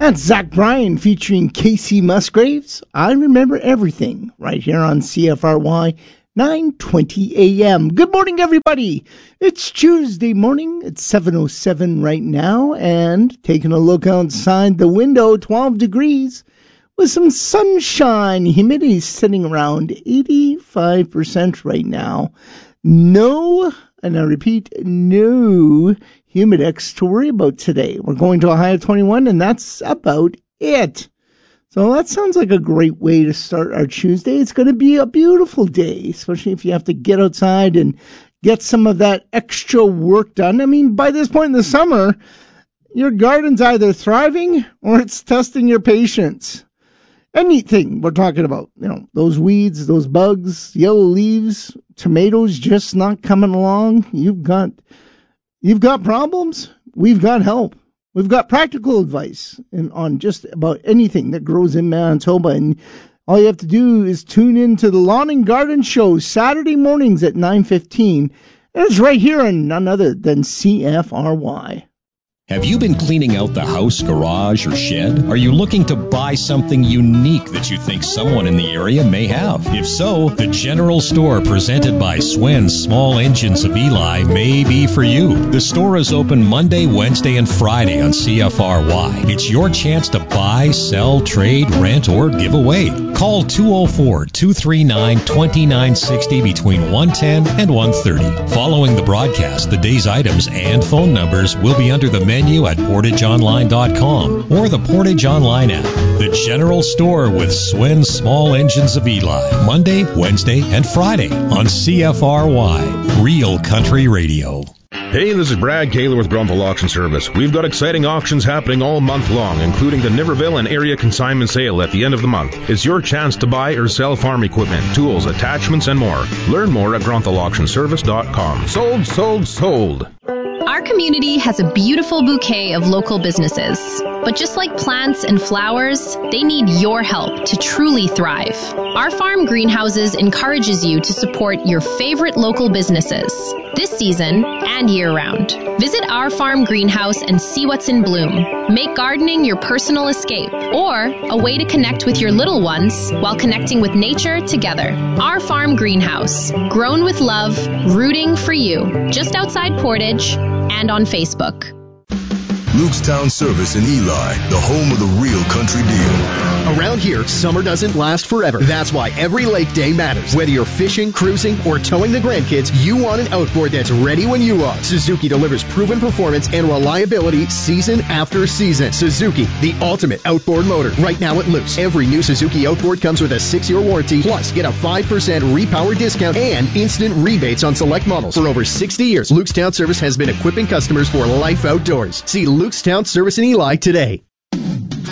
That's Zach Bryan featuring Casey Musgraves. I Remember Everything, right here on CFRY 9:20 a.m. Good morning, everybody. It's Tuesday morning. It's 7:07 right now, and taking a look outside the window, 12 degrees with some sunshine. Humidity is sitting around 85% right now. No, and I repeat, no Humidex to worry about today. We're going to a high of 21, and that's about it. So that sounds like a great way to start our Tuesday. It's going to be a beautiful day, especially if you have to get outside and get some of that extra work done. I mean, by this point in the summer, your garden's either thriving or it's testing your patience. Anything we're talking about, those weeds, those bugs, yellow leaves, tomatoes just not coming along. You've got problems. We've got help. We've got practical advice on just about anything that grows in Manitoba. And all you have to do is tune into the Lawn and Garden Show Saturday mornings at 9:15. And it's right here on none other than CFRY. Have you been cleaning out the house, garage, or shed? Are you looking to buy something unique that you think someone in the area may have? If so, the General Store presented by Swen's Small Engines of Eli may be for you. The store is open Monday, Wednesday, and Friday on CFRY. It's your chance to buy, sell, trade, rent, or give away. Call 204-239-2960 between 1:10 and 1:30. Following the broadcast, the day's items and phone numbers will be under the menu at PortageOnline.com or the Portage Online app. The General Store with Swen's Small Engines of Eli. Monday, Wednesday, and Friday on CFRY. Real Country Radio. Hey, this is Brad Kaler with Grunthal Auction Service. We've got exciting auctions happening all month long, including the Niverville and area consignment sale at the end of the month. It's your chance to buy or sell farm equipment, tools, attachments, and more. Learn more at GrunthalAuctionService.com. Sold, sold, sold. Our community has a beautiful bouquet of local businesses. But just like plants and flowers, they need your help to truly thrive. Our farm greenhouses encourages you to support your favorite local businesses this season and year-round. Visit our farm greenhouse and see what's in bloom. Make gardening your personal escape or a way to connect with your little ones while connecting with nature together. Our farm greenhouse, grown with love, rooting for you, just outside Portage and on Facebook. Lukestown Service in Eli, the home of the real country deal. Around here, summer doesn't last forever. That's why every lake day matters. Whether you're fishing, cruising, or towing the grandkids, you want an outboard that's ready when you are. Suzuki delivers proven performance and reliability season after season. Suzuki, the ultimate outboard motor. Right now at Luke's, every new Suzuki outboard comes with a 6-year warranty, plus get a 5% repower discount and instant rebates on select models. For over 60 years, Lukestown Service has been equipping customers for life outdoors. See Lukestown Service in Eli today.